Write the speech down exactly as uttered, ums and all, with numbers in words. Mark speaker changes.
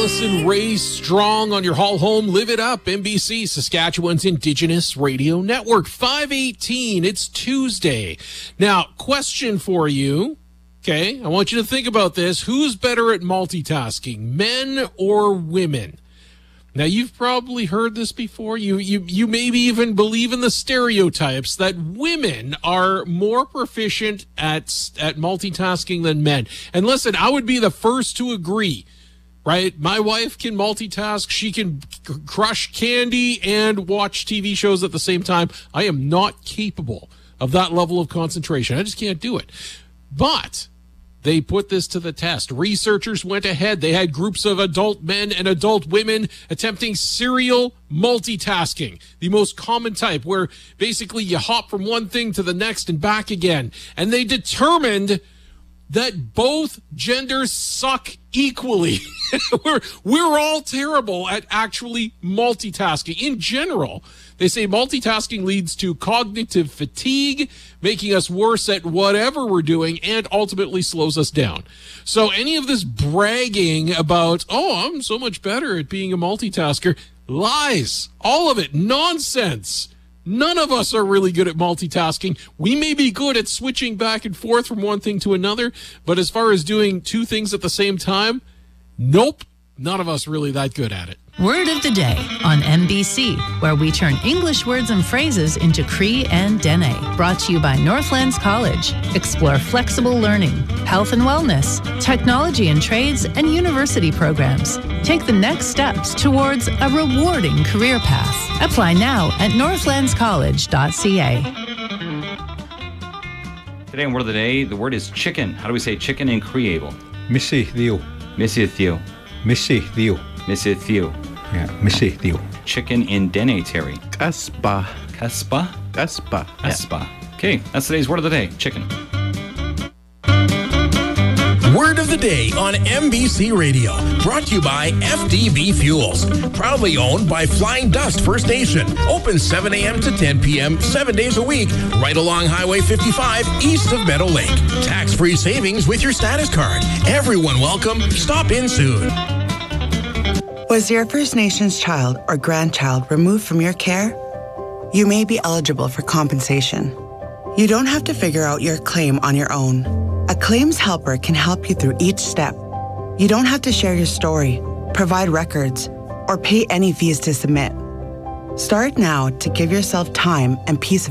Speaker 1: Allison Ray Strong on your haul home. Live it up. N B C, Saskatchewan's Indigenous Radio Network. five eighteen. It's Tuesday. Now, question for you. Okay, I want you to think about this. Who's better at multitasking, men or women? Now, you've probably heard this before. You, you, you maybe even believe in the stereotypes that women are more proficient at, at multitasking than men. And listen, I would be the first to agree, right? My wife can multitask. She can c- crush candy and watch T V shows at the same time. I am not capable of that level of concentration. I just can't do it. But they put this to the test. Researchers went ahead. They had groups of adult men and adult women attempting serial multitasking, the most common type, where basically you hop from one thing to the next and back again. And they determined that both genders suck equally. we're, we're all terrible at actually multitasking. In general, they say multitasking leads to cognitive fatigue, making us worse at whatever we're doing, and ultimately slows us down. So any of this bragging about, oh, I'm so much better at being a multitasker, lies. All of it. Nonsense. None of us are really good at multitasking. We may be good at switching back and forth from one thing to another, but as far as doing two things at the same time, nope, none of us really that good at it.
Speaker 2: Word of the day on N B C, where we turn English words and phrases into Cree and Dene. Brought to you by Northlands College. Explore flexible learning, health and wellness, technology and trades, and university programs. Take the next steps towards a rewarding career path. Apply now at northlands college dot c a.
Speaker 3: Today on Word of the Day, the word is chicken. How do we say chicken in Creable?
Speaker 4: Missy Theo.
Speaker 3: Missy Theo.
Speaker 4: Missy Theo.
Speaker 3: Missy Theo.
Speaker 4: Yeah, Missy Theo.
Speaker 3: Chicken in Dene, Terry.
Speaker 5: Kaspa.
Speaker 3: Kaspa?
Speaker 5: Kaspa.
Speaker 3: Kaspa. Okay, that's today's Word of the Day. Chicken.
Speaker 6: Word of the Day on N B C Radio. Brought to you by F D B Fuels. Proudly owned by Flying Dust First Nation. Open seven a.m. to ten p.m. seven days a week. Right along Highway fifty-five east of Meadow Lake. Tax-free savings with your status card. Everyone welcome. Stop in soon.
Speaker 7: Was your First Nations child or grandchild removed from your care? You may be eligible for compensation. You don't have to figure out your claim on your own. A claims helper can help you through each step. You don't have to share your story, provide records, or pay any fees to submit. Start now to give yourself time and peace of